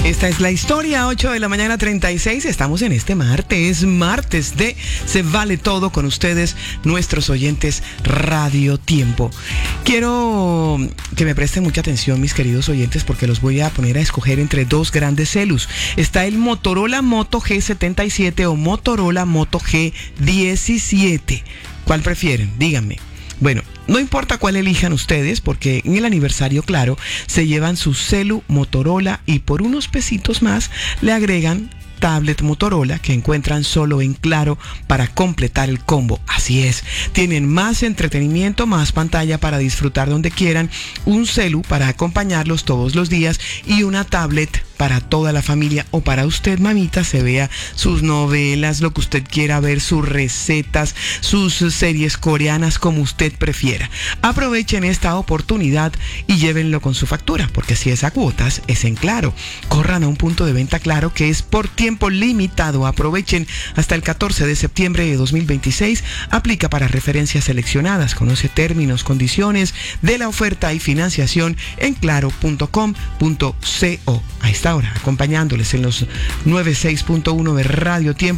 Esta es la historia, 8 de la mañana 36. Estamos en este martes de Se Vale Todo con ustedes, nuestros oyentes Radio Tiempo. Quiero que me presten mucha atención, mis queridos oyentes, porque los voy a poner a escoger entre dos grandes celus. Está el Motorola Moto G77 o Motorola Moto G17. ¿Cuál prefieren? Díganme. Bueno, no importa cuál elijan ustedes, porque en el aniversario, claro, se llevan su celu Motorola y por unos pesitos más le agregan tablet Motorola que encuentran solo en Claro para completar el combo. Así es, tienen más entretenimiento, más pantalla para disfrutar donde quieran, un celu para acompañarlos todos los días y una tablet para toda la familia o para usted, mamita, se vea sus novelas, lo que usted quiera ver, sus recetas, sus series coreanas, como usted prefiera. Aprovechen esta oportunidad y llévenlo con su factura, porque si es a cuotas, es en Claro. Corran a un punto de venta Claro que es por tiempo limitado. Aprovechen hasta el 14 de septiembre de 2026. Aplica para referencias seleccionadas. Conoce términos, condiciones de la oferta y financiación en claro.com.co. A esta hora, acompañándoles en los 96.1 de Radio Tiempo.